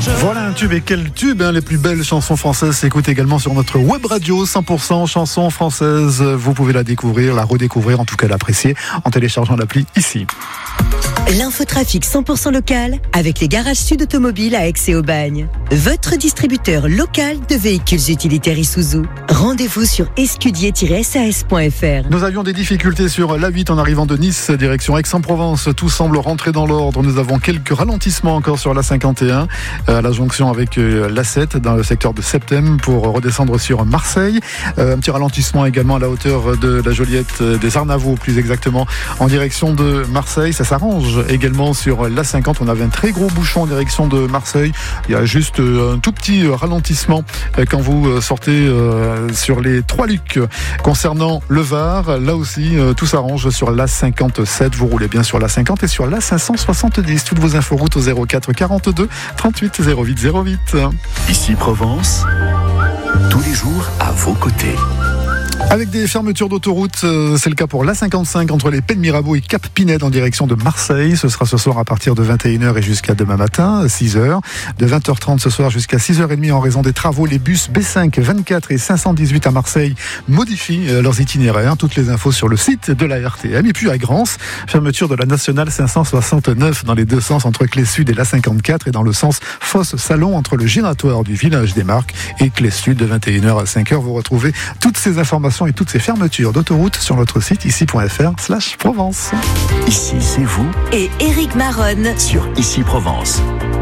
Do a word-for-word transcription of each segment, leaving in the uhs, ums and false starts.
Voilà un tube, et quel tube, hein, les plus belles chansons françaises s'écoutent également sur notre web radio cent pour cent chansons françaises. Vous pouvez la découvrir, la redécouvrir, en tout cas l'apprécier en téléchargeant l'appli ici. L'infotrafic cent pour cent local avec les garages Sud Automobiles à Aix et Aubagne. Votre distributeur local de véhicules utilitaires Isuzu. Rendez-vous sur escudier tiret s a s point f r. Nous avions des difficultés sur l'A huit en arrivant de Nice, direction Aix-en-Provence. Tout semble rentrer dans l'ordre. Nous avons quelques ralentissements encore sur l'A cinquante et un, à la jonction avec l'A sept dans le secteur de Septem pour redescendre sur Marseille. Un petit ralentissement également à la hauteur de la Joliette des Arnavaux, plus exactement, en direction de Marseille. Ça s'arrange également sur l'A cinquante. On avait un très gros bouchon en direction de Marseille. Il y a juste un tout petit ralentissement quand vous sortez sur les Trois-Lucs. Concernant le Var, là aussi, tout s'arrange sur l'A cinquante-sept. Vous roulez bien sur l'A cinquante et sur l'A cinq cent soixante-dix. Toutes vos inforoutes au zéro quatre quarante-deux trente-huit zéro huit zéro huit. Ici Provence, tous les jours à vos côtés. Avec des fermetures d'autoroute, c'est le cas pour l'A cinquante-cinq entre les Pays de Mirabeau et Cap Pinède en direction de Marseille. Ce sera ce soir à partir de vingt et une heures et jusqu'à demain matin, six heures. De vingt heures trente ce soir jusqu'à six heures trente en raison des travaux. Les bus B cinq, vingt-quatre et cinq cent dix-huit à Marseille modifient leurs itinéraires. Toutes les infos sur le site de la R T M. Et puis à Grance, fermeture de la nationale cinq cent soixante-neuf dans les deux sens entre Clé Sud et l'A cinquante-quatre et dans le sens Fosse-Salon entre le giratoire du village des Marques et Clé Sud de vingt et une heures à cinq heures. Vous retrouvez toutes ces informations et toutes ces fermetures d'autoroute sur notre site ici point f r slash Provence. Ici, c'est vous Et Éric Maronne sur Ici Provence.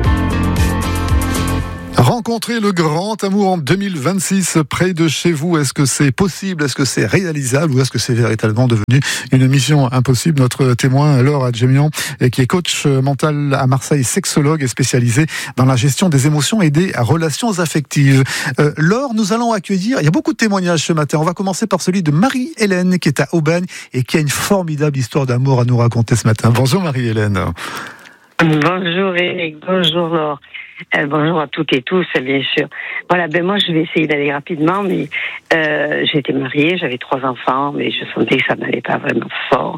Rencontrer le grand amour en deux mille vingt-six près de chez vous, est-ce que c'est possible, est-ce que c'est réalisable ou est-ce que c'est véritablement devenu une mission impossible? Notre témoin, Laure Adjemian, qui est coach mental à Marseille, sexologue et spécialisé dans la gestion des émotions et des relations affectives. Euh, Laure, nous allons accueillir, il y a beaucoup de témoignages ce matin, on va commencer par celui de Marie-Hélène qui est à Aubagne et qui a une formidable histoire d'amour à nous raconter ce matin. Bonjour Marie-Hélène. Bonjour Eric, bonjour Laure. Euh, bonjour à toutes et tous, bien sûr. Voilà, ben moi je vais essayer d'aller rapidement, mais euh, j'étais mariée, j'avais trois enfants, mais je sentais que ça n'allait pas vraiment fort.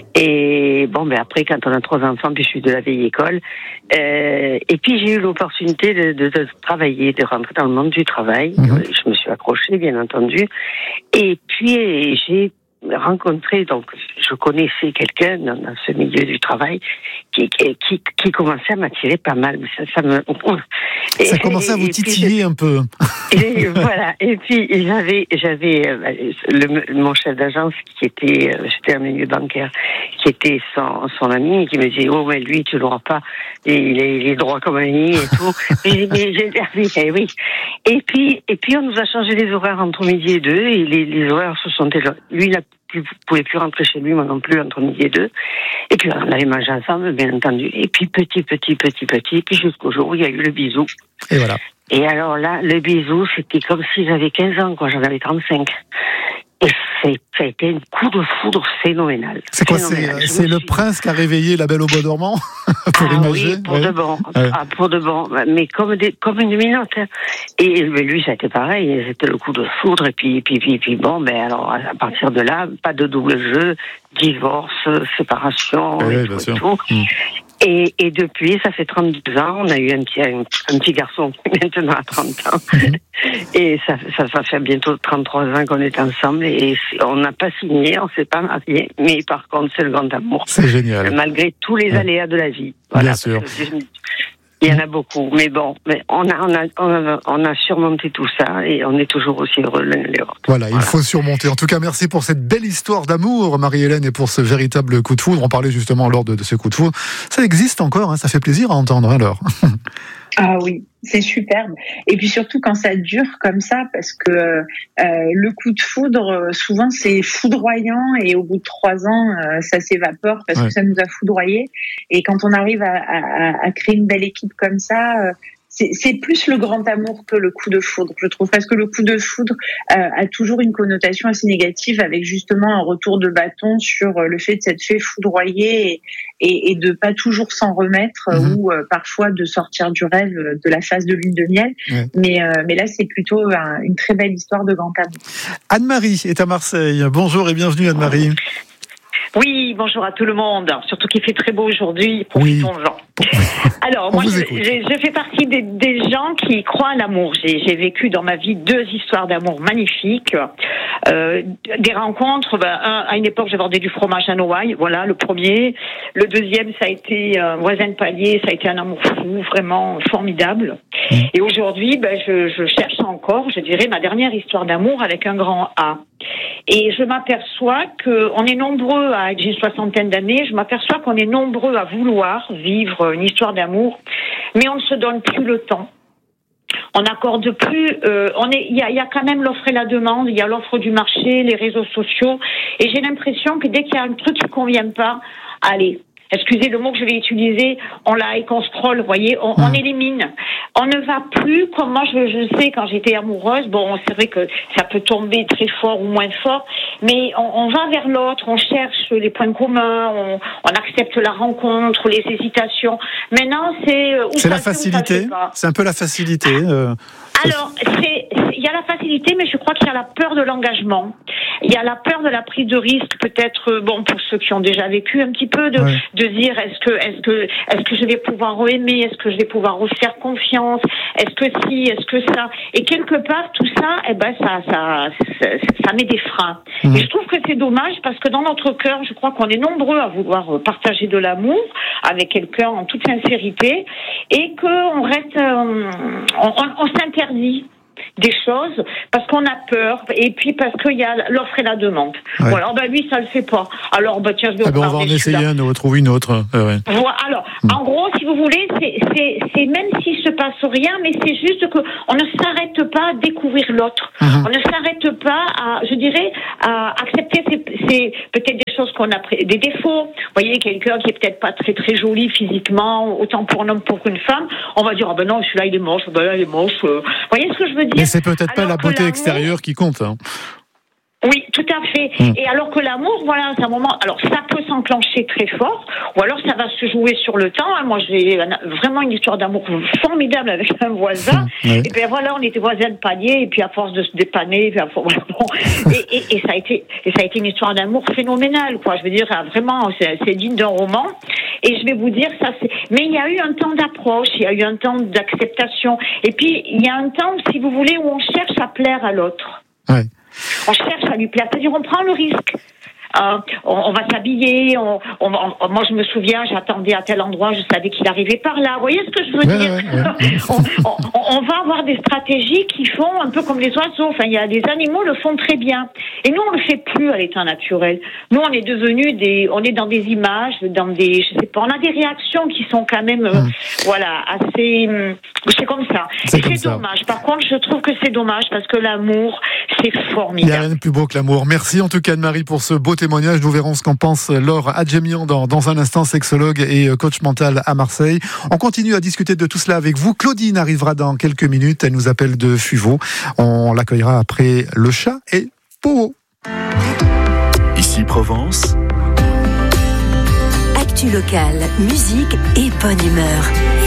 Et bon, ben après quand on a trois enfants, puis je suis de la vieille école, euh, et puis j'ai eu l'opportunité de, de, de travailler, de rentrer dans le monde du travail. Mmh. Je me suis accrochée, bien entendu, et puis j'ai rencontré, donc je connaissais quelqu'un dans, dans ce milieu du travail qui, qui, qui commençait à m'attirer pas mal. Mais ça, ça me... Et, ça commençait à vous titiller je... un peu. Et voilà. Et puis j'avais, j'avais le, mon chef d'agence qui était, j'étais un milieu bancaire, qui était son, son ami, qui me disait oh mais lui tu l'auras pas, et il est, il est droit comme un lit et tout. mais, mais j'ai dit eh oui. Et puis et puis on nous a changé les horaires entre midi et deux et les, les horaires se sont lui il a ne pouvait plus rentrer chez lui, moi non plus, entre midi et deux. Et puis, on allait manger ensemble, bien entendu. Et puis, petit, petit, petit, petit, puis jusqu'au jour où il y a eu le bisou. Et voilà. Et alors là, le bisou, c'était comme si j'avais quinze ans, quoi. J'en avais trente-cinq. Et ça a été un coup de foudre phénoménal. C'est quoi, phénoménal. c'est, c'est le suis... prince qui a réveillé la belle au bois dormant pour ah imaginer. Oui, pour ouais. de bon. Ouais. Ah, pour de bon. Mais comme, des, comme une minute. Hein. Et lui, ça a été pareil. C'était le coup de foudre. Et puis, puis, puis, puis bon, ben alors, à partir de là, pas de double jeu, divorce, séparation, ouais, et, bien tout, sûr. et tout. Mmh. Et, et depuis, ça fait trente-deux ans, on a eu un petit, un, un petit garçon qui maintenant a trente ans. Mmh. Et ça, ça, ça fait bientôt trente-trois ans qu'on est ensemble et on n'a pas signé, on s'est pas marié, mais par contre, c'est le grand amour. C'est génial. Malgré tous les ouais. aléas de la vie. Voilà, bien sûr. Il y en a beaucoup, mais bon, mais on a, on a, on a, on a surmonté tout ça et on est toujours aussi heureux l'un et l'autre. Voilà, voilà, il faut surmonter. En tout cas, merci pour cette belle histoire d'amour, Marie-Hélène, et pour ce véritable coup de foudre. On parlait justement lors de, de ce coup de foudre. Ça existe encore, hein, ça fait plaisir à entendre, alors. Ah oui, c'est superbe. Et puis surtout quand ça dure comme ça, parce que euh, le coup de foudre, souvent c'est foudroyant et au bout de trois ans, euh, ça s'évapore parce ouais. que ça nous a foudroyés. Et quand on arrive à, à, à créer une belle équipe comme ça, euh, c'est, c'est plus le grand amour que le coup de foudre, je trouve, parce que le coup de foudre euh, a toujours une connotation assez négative avec justement un retour de bâton sur le fait de s'être fait foudroyer et, et, et de pas toujours s'en remettre mmh. ou euh, parfois de sortir du rêve de la phase de lune de miel. Ouais. Mais, euh, mais là, c'est plutôt un, une très belle histoire de grand amour. Anne-Marie est à Marseille. Bonjour et bienvenue Anne-Marie. Oui, bonjour à tout le monde. Surtout qu'il fait très beau aujourd'hui, profitons-en. Oui. Alors, moi, je, je, je fais partie des, des gens qui croient à l'amour. J'ai, j'ai vécu dans ma vie deux histoires d'amour magnifiques. Euh, des rencontres, ben, un, à une époque, j'ai vendu du fromage à Noailles, voilà, le premier. Le deuxième, ça a été un voisin de palier, ça a été un amour fou, vraiment formidable. Mmh. Et aujourd'hui, ben, je, je cherche encore, je dirais, ma dernière histoire d'amour avec un grand A. Et je m'aperçois qu'on est nombreux, à, j'ai une soixantaine d'années, je m'aperçois qu'on est nombreux à vouloir vivre une histoire d'amour, mais on ne se donne plus le temps. On n'accorde plus, euh, on est, il y a, y a quand même l'offre et la demande, il y a l'offre du marché, les réseaux sociaux, et j'ai l'impression que dès qu'il y a un truc qui convient pas, allez, excusez le mot que je vais utiliser, on like, on scroll, vous voyez, on, on élimine. On ne va plus, comme moi je, je sais quand j'étais amoureuse, bon, c'est vrai que ça peut tomber très fort ou moins fort, mais on, on va vers l'autre, on cherche les points communs, on, on accepte la rencontre, les hésitations. Maintenant, c'est... Euh, c'est la facilité, c'est un peu la facilité. Euh, Alors, c'est, il y a la facilité, mais je crois qu'il y a la peur de l'engagement. Il y a la peur de la prise de risque, peut-être, bon, pour ceux qui ont déjà vécu un petit peu, de, ouais. de dire, est-ce que, est-ce que, est-ce que je vais pouvoir aimer, est-ce que je vais pouvoir refaire confiance, est-ce que si, est-ce que ça, et quelque part, tout ça, eh ben, ça, ça, ça, ça met des freins. Mmh. Et je trouve que c'est dommage parce que dans notre cœur, je crois qu'on est nombreux à vouloir partager de l'amour avec quelqu'un en toute sincérité et qu'on reste, euh, on, on, on s'interdit des choses parce qu'on a peur et puis parce qu'il y a l'offre et la demande. Ouais. Voilà, ben lui ça le fait pas. Alors ben tiens, je vais ah ben on va en essayer un, on va trouver une autre. Euh, ouais. Voilà. Alors, mmh. en gros, si vous voulez, c'est, c'est, c'est même s'il se passe rien, mais c'est juste que on ne s'arrête pas à découvrir l'autre. Mmh. On ne s'arrête pas à, je dirais, à accepter ces, ces peut-être des choses qu'on a, des défauts. Vous voyez, quelqu'un qui est peut-être pas très très joli physiquement, autant pour un homme pour qu'une femme, on va dire ah ben non, celui-là il est moche, ben là il est moche. Vous voyez ce que je veux dire? Mais c'est peut-être pas la beauté extérieure qui compte. Hein. Oui, tout à fait. Mmh. Et alors que l'amour, voilà, c'est un moment. Alors, ça peut s'enclencher très fort, ou alors ça va se jouer sur le temps. Moi, j'ai vraiment une histoire d'amour formidable avec un voisin. Mmh. Et bien voilà, on était voisins de palier, et puis à force de se dépanner, puis à force, bon, et, et, et ça a été, et ça a été une histoire d'amour phénoménale, quoi. Je veux dire, vraiment, c'est, c'est digne d'un roman. Et je vais vous dire, ça, c'est. Mais il y a eu un temps d'approche, il y a eu un temps d'acceptation, et puis il y a un temps, si vous voulez, où on cherche à plaire à l'autre. Ouais. On cherche à lui plaire, c'est-à-dire on prend le risque. Euh, on, on va s'habiller, on, on, on, moi je me souviens, j'attendais à tel endroit, je savais qu'il arrivait par là. Vous voyez ce que je veux ouais, dire ouais, ouais. on, on, on va avoir des stratégies qui font un peu comme les oiseaux. Enfin, il y a des animaux le font très bien. Et nous, on le fait plus à l'état naturel. Nous, on est devenus des, on est dans des images, dans des, je sais pas, on a des réactions qui sont quand même, euh, hum. voilà, assez, c'est comme ça. C'est, Et comme c'est ça. dommage. Par contre, je trouve que c'est dommage parce que l'amour, c'est formidable. Il n'y a rien de plus beau que l'amour. Merci en tout cas Anne-Marie pour ce beau témoignage. Nous verrons ce qu'en pense Laure Adjemian dans, dans un instant, sexologue et coach mental à Marseille. On continue à discuter de tout cela avec vous. Claudine arrivera dans quelques minutes. Elle nous appelle de Fuveau. On l'accueillera après le chat et Powo. Ici Provence. Actu locale, musique et bonne humeur.